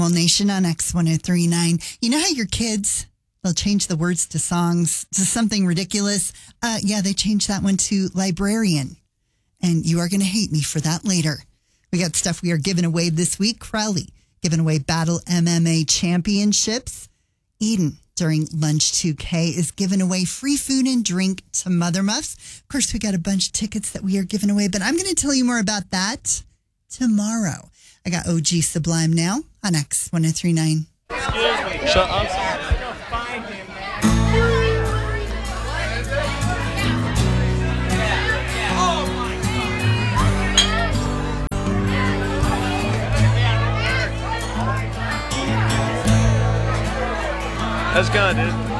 Animal Nation on X1039. You know how your kids, they'll change the words to songs to something ridiculous? Yeah, they changed that one to librarian. And you are going to hate me for that later. We got stuff we are giving away this week. Crowley giving away Battle MMA Championships. Eden during Lunch 2K is giving away free food and drink to Mother Muffs. Of course, we got a bunch of tickets that we are giving away, but I'm going to tell you more about that tomorrow. I got OG Sublime now on X1039. Excuse me. Shut up. That's gone, dude.